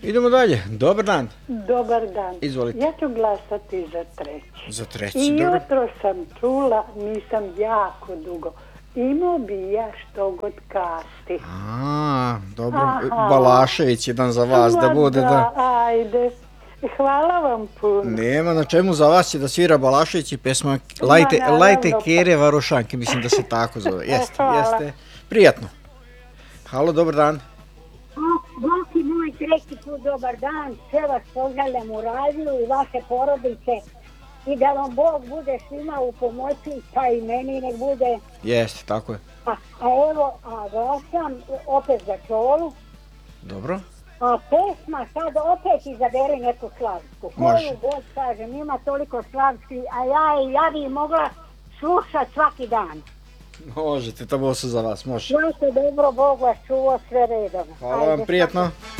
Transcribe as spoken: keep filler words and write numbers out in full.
Idemo dalje, dobar dan. Dobar dan. Izvolite. Ja ću glasati za treći. Za treći, I dobro. jutro sam čula, nisam jako dugo, imao bi ja što god kasti. A, dobro, Aha. Balašević jedan za vas da Ma bude, da. Ajde, hvala vam puno. Nema na čemu, za vas će da svira Balašević i pesma Lajte, naravno. Lajte kere Varošanke, mislim da se tako zove. Jeste, Hvala. jeste. Prijatno. Halo, dobar dan. Boki moj, treći put dobar dan, sve vas pozdravljam u radiju i vaše porodice i da vam Bog bude svima u pomoći, pa i meni nek bude. Jeste, tako je. A, a evo, a glasam opet za Čolu, Dobro. a pesma sad opet izaberi neku slavsku. Može. Koju god kažem, ima toliko slavski, a ja, ja bi mogla slušat svaki dan. Možete, to bo su za vas, može. Sve se dobro, Bog vas čuva sve redom. Hvala vam, prijatno.